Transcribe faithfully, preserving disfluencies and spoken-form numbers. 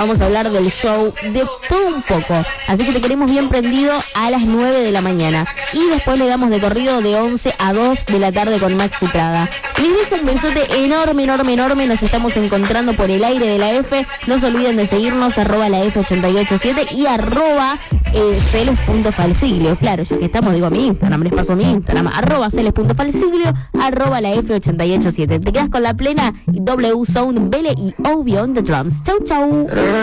vamos a hablar del show, de todo un poco. Así que te queremos bien prendido a las nueve de la mañana. Y después le damos de corrido de once a dos de la tarde con Maxi Prada. Les dejo un besote enorme, enorme, enorme. Nos estamos encontrando por el aire de la F. No se olviden de seguirnos, arroba la F ochenta y ocho siete y arroba eh, celes.falsiglio. Claro, ya que estamos, digo a mi Instagram, les paso mi Instagram, arroba celes.falsiglio, arroba la F ochenta y ocho siete. Te quedas con La Plena y W Sound, Vele y Obi on the drums. Chau, chau.